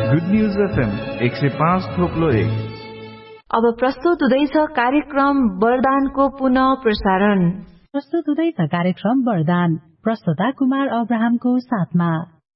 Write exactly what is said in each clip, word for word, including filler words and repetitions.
Good news FM एक सय पाँच थोप्लो एक। अब प्रस्तुत हुँदैछ कार्यक्रम वरदानको पुनः प्रसारण। प्रस्तुत हुँदैछ कार्यक्रम वरदान, प्रस्तुता कुमार अब्राहमको साथमा।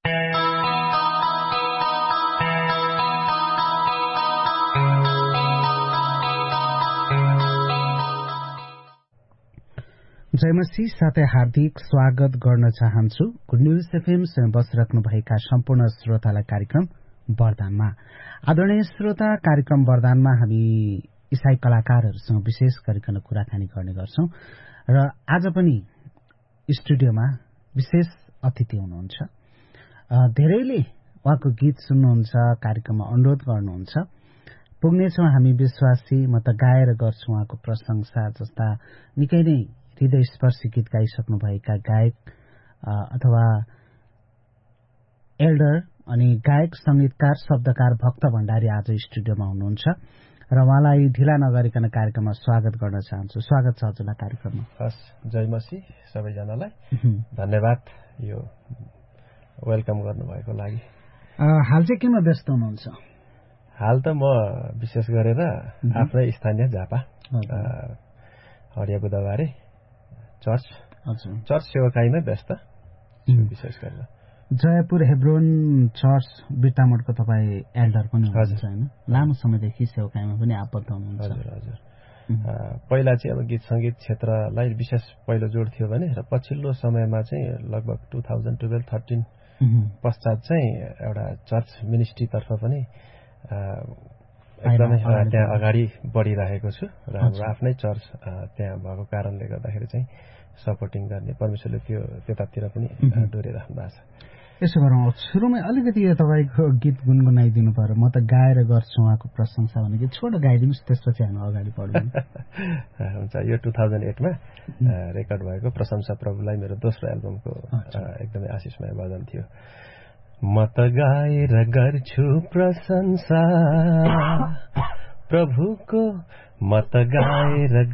जयमसी साथै हार्दिक स्वागत गर्न चाहन्छु गुड न्यूज एफएम स्वयं बसिराख्नुभएका सम्पूर्ण श्रोतालाई कार्यक्रम वरदानमा। आदरणीय श्रोता, कार्यक्रम वरदानमा हामी इसाई कलाकारहरूसँग विशेष गरिकन कुराकानी गर्ने गर्छौं र आज पनि स्टुडियोमा विशेष अतिथि हुनुहुन्छ। धेरैले उहाँको गीत सुन्नुहुन्छ, कार्यक्रममा अनुरोध गर्नुहुन्छ। पुग्नेछौं हामी विश्वासी, म त गाएर गर्छु उहाँको प्रशंसा जस्ता निकै नै हृदय स्पर्शी गीत गाइसक्नुभएका गायक अथवा एल्डर अनि गायक, संगीतकार, शब्दकार भक्त भण्डारी आज स्टुडियोमा हुनुहुन्छ र उहाँलाई ढिला नगरिकन कार्यक्रममा स्वागत गर्न चाहन्छु। स्वागत छ हजुरलाई कार्यक्रममा। हस्, जय मसी सबैजनालाई धन्यवाद यो वेलकम गर्नुभएको लागि। हाल चाहिँ केमा व्यस्त हुनुहुन्छ? हाल त म विशेष गरेर आफ्नै स्थानीय झापा हरिया बुधबारे चर्च चर्च सेवाकाईमा व्यस्त विशेष गरेर। जयपुर हेब्रोन चर्च बिर्तामोडको तपाईँ एल्डर पनि हुनुहुन्छ हैन? लामो समयदेखि सेवाकाईमा पनि आबद्ध हुनुहुन्छ। हजुर हजुर। पहिला चाहिँ अब गीत संगीत क्षेत्रलाई विशेष पहिलो जोड थियो भने र पछिल्लो समयमा चाहिँ लगभग टु थाउजन्ड टुवेल्भ थर्टिन पश्चात चाहिँ एउटा चर्च मिनिस्ट्रीतर्फ पनि एकदमै त्यहाँ अगाडि बढिरहेको छु र हाम्रो आफ्नै चर्च त्यहाँ भएको कारणले गर्दाखेरि चाहिँ सपोर्टिङ गर्ने परमेश्वरले त्यो त्यतातिर पनि डोरिराख्नु भएको छ। यसो गरौँ, सुरुमै अलिकति यो तपाईँको गीत गुनगुनाइदिनु पर्यो। म त गाएर गर्छु उहाँको प्रशंसा भने कि छोटो गाइदिनुहोस्, त्यसपछि हामी अगाडि बढ्छौँ। हुन्छ। यो टु थाउजन्ड एटमा रेकर्ड भएको प्रशंसा प्रभुलाई मेरो दोस्रो एल्बमको एकदमै आशिषमय भजन थियो। म त गाएर गर्छु प्रशंसा प्रभुको, म त गाएर